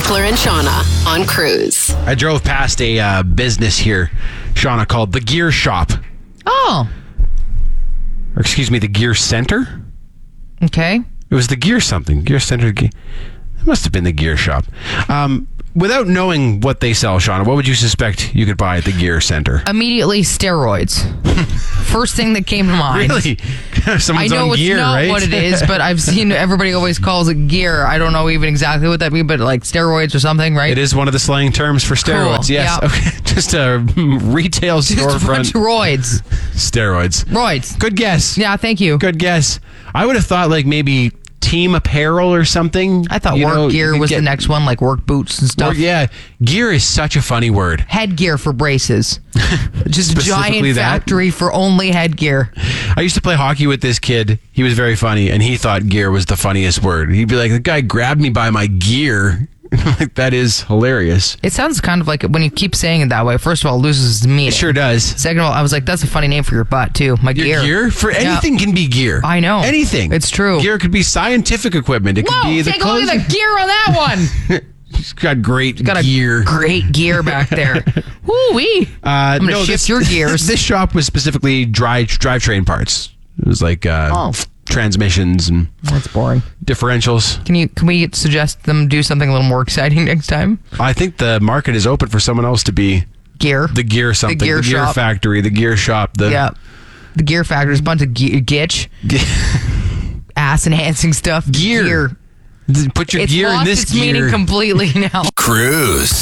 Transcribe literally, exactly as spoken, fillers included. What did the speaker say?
Beckler and Shauna on Cruise. I drove past a uh, business here, Shauna, called the Gear Shop. Oh. Or excuse me, the Gear Center? Okay. It was the Gear something. Gear Center. Ge- It must have been the Gear Shop. Um, without knowing what they sell, Shauna, what would you suspect you could buy at the Gear Center? Immediately steroids. First thing that came to mind. Really? Someone's I know on it's gear, not right? what it is, but I've seen everybody always calls it gear. I don't know even exactly what that means, but like steroids or something, right? It is one of the slang terms for steroids. Cool. Yes. Yeah. Okay. Just a retail Just a bunch storefront. of roids. Steroids. Roids. Good guess. Yeah, thank you. Good guess. I would have thought like maybe team apparel or something. I thought You work know, you gear could was get- the next one, like work boots and stuff. Or, yeah, gear is such a funny word. Headgear for braces. Just a Specifically giant that? factory for only headgear. I used to play hockey with this kid. He was very funny, and he thought gear was the funniest word. He'd be like, the guy grabbed me by my gear. Like, that is hilarious. It sounds kind of like when you keep saying it that way. First of all, it loses its meaning. It sure does. Second of all, I was like, that's a funny name for your butt, too. My Your gear. gear? For anything can be gear. I know. Anything. It's true. Gear could be scientific equipment. It could Whoa, be the take a look clothes. at the gear on that one. He's got great Got a gear. great gear back there. Woo-wee. Uh, I'm going to no, shift this, your gears. This shop was specifically drive drivetrain parts. It was like uh, Oh. transmissions and That's boring. differentials. Can you? Can we suggest them do something a little more exciting next time? I think the market is open for someone else to be Gear. the gear something. gear shop. factory, the gear shop. The Yeah. The gear factory is a bunch of ge- gitch, ass enhancing stuff. Gear. Gear. Put your It's gear in lost this its gear. meaning completely now. Cruise.